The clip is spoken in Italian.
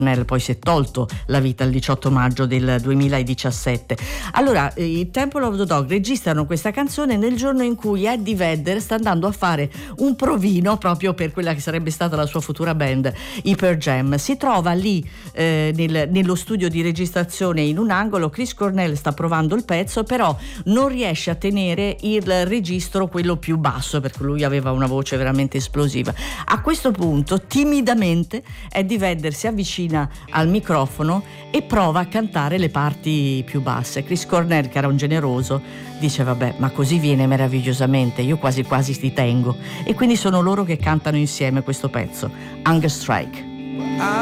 poi si è tolto la vita il 18 maggio del 2017. Allora, i Temple of the Dog registrano questa canzone nel giorno in cui Eddie Vedder sta andando a fare un provino proprio per quella che sarebbe stata la sua futura band, i Pearl Jam. Si trova lì nello studio di registrazione in un angolo. Chris Cornell sta provando il pezzo, però non riesce a tenere il registro quello più basso, perché lui aveva una voce veramente esplosiva. A questo punto, timidamente, Eddie Vedder si avvicina al microfono e prova a cantare le parti più basse. Chris Cornell, che era un generoso, dice: vabbè, ma così viene meravigliosamente, io quasi quasi ti tengo. E quindi sono loro che cantano insieme questo pezzo, Hunger Strike.